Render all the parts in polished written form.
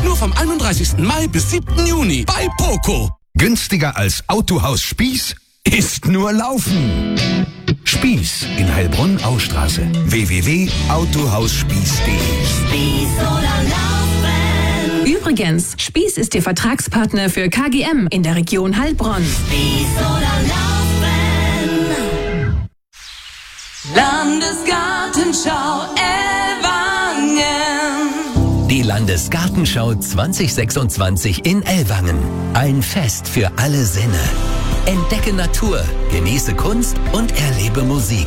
Nur vom 31. Mai bis 7. Juni bei Poco. Günstiger als Autohaus Spieß ist nur Laufen. Spieß in Heilbronn-Austraße. www.autohausspieß.de. Spieß oder Laufen. Übrigens, Spieß ist Ihr Vertragspartner für KGM in der Region Heilbronn. Spieß oder Laufen. Landesgartenschau Ellwangen. Die Landesgartenschau 2026 in Ellwangen. Ein Fest für alle Sinne. Entdecke Natur, genieße Kunst und erlebe Musik.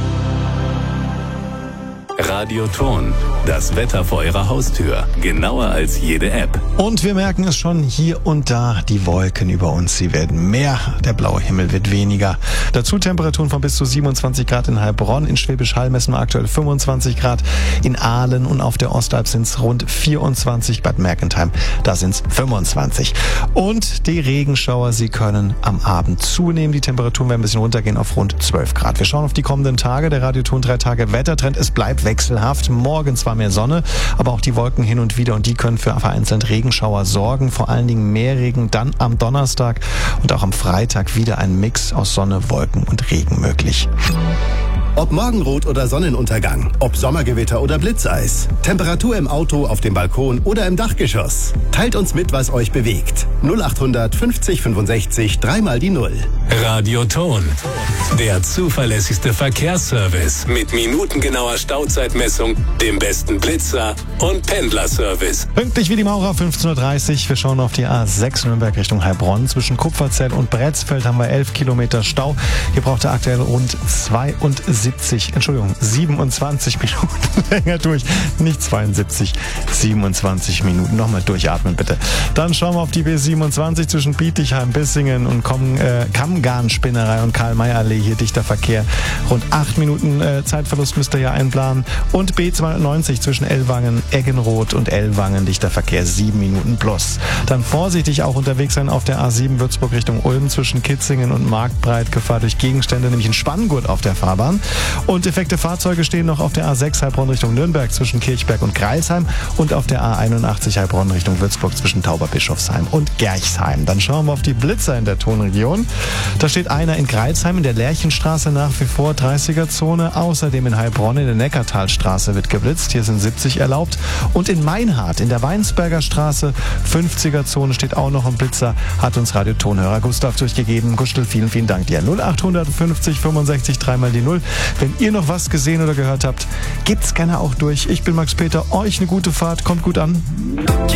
Radioton, das Wetter vor Ihrer Haustür. Genauer als jede App. Und wir merken es schon hier und da, die Wolken über uns, sie werden mehr, der blaue Himmel wird weniger. Dazu Temperaturen von bis zu 27 Grad in Heilbronn, in Schwäbisch Hall messen wir aktuell 25 Grad, in Aalen und auf der Ostalb sind es rund 24, Bad Mergentheim, da sind es 25. Und die Regenschauer, sie können am Abend zunehmen, die Temperaturen werden ein bisschen runtergehen auf rund 12 Grad. Wir schauen auf die kommenden Tage, der Radioton 3 Tage Wettertrend, es bleibt wechselhaft. Morgen zwar mehr Sonne, aber auch die Wolken hin und wieder und die können für vereinzelt Regenschauer sorgen. Vor allen Dingen mehr Regen dann am Donnerstag und auch am Freitag wieder ein Mix aus Sonne, Wolken und Regen möglich. Ob Morgenrot oder Sonnenuntergang, ob Sommergewitter oder Blitzeis, Temperatur im Auto, auf dem Balkon oder im Dachgeschoss. Teilt uns mit, was euch bewegt. 0800 50 65 3 die 0. Radioton, der zuverlässigste Verkehrsservice mit minutengenauer Stauzeitmessung, dem besten Blitzer und Pendlerservice. Pünktlich wie die Maurer, 15.30 Uhr. Wir schauen auf die A6 Nürnberg Richtung Heilbronn. Zwischen Kupferzell und Bretzfeld haben wir 11 Kilometer Stau. Hier braucht ihr aktuell rund 27 Minuten länger durch. Nicht 72, 27 Minuten. Nochmal durchatmen, bitte. Dann schauen wir auf die B27 zwischen Bietigheim, Bissingen und Kammgarnspinnerei und Karl-May-Allee. Hier dichter Verkehr. Rund 8 Minuten Zeitverlust müsst ihr hier einplanen. Und B290 zwischen Ellwangen, Eggenroth und Ellwangen. Dichter Verkehr 7 Minuten plus. Dann vorsichtig auch unterwegs sein auf der A7 Würzburg Richtung Ulm zwischen Kitzingen und Marktbreit. Gefahr durch Gegenstände, nämlich ein Spanngurt auf der Fahrbahn. Und defekte Fahrzeuge stehen noch auf der A6 Heilbronn Richtung Nürnberg zwischen Kirchberg und Greilsheim und auf der A81 Heilbronn Richtung Würzburg zwischen Tauberbischofsheim und Gerchsheim. Dann schauen wir auf die Blitzer in der Tonregion. Da steht einer in Greilsheim in der Lerchenstraße nach wie vor 30er-Zone. Außerdem in Heilbronn in der Neckartalstraße wird geblitzt. Hier sind 70 erlaubt. Und in Meinhardt in der Weinsberger Straße 50er-Zone steht auch noch ein Blitzer. Hat uns Radiotonhörer Gustav durchgegeben. Gustl, vielen, vielen Dank dir. 0800 50 65 3 die 0. Wenn ihr noch was gesehen oder gehört habt, gebt's gerne auch durch. Ich bin Max Peter. Euch eine gute Fahrt. Kommt gut an.